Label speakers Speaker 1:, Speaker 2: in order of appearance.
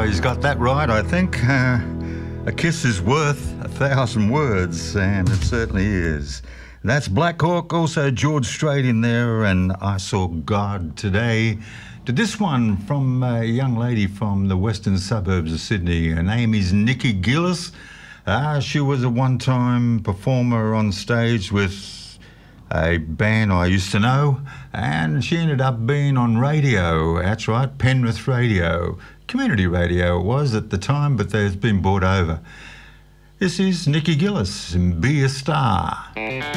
Speaker 1: he's got that right, I think. A kiss is worth 1,000 words, and it certainly is. That's Black Hawk, also George Strait in there, and I Saw God Today. To this one from a young lady from the western suburbs of Sydney. Her name is Nikki Gillis. She was a one-time performer on stage with a band I used to know, and she ended up being on radio. That's right, Penrith Radio. Community radio it was at the time, but it's been bought over. This is Nikki Gillis and Be a Star.